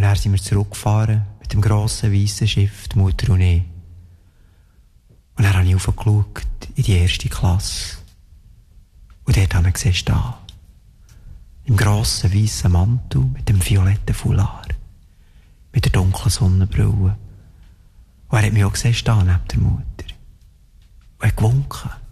dann sind wir zurückgefahren mit dem grossen weißen Schiff, die Mutter und ich. Und dann habe ich raufgeschaut in die erste Klasse. Und dort habe ich gesehen, stehen. Im grossen weißen Mantel mit dem violetten Foulard. Mit der dunklen Sonnenbrille. Und er hat mich auch gesehen, stehen neben der Mutter. Und er hat gewunken.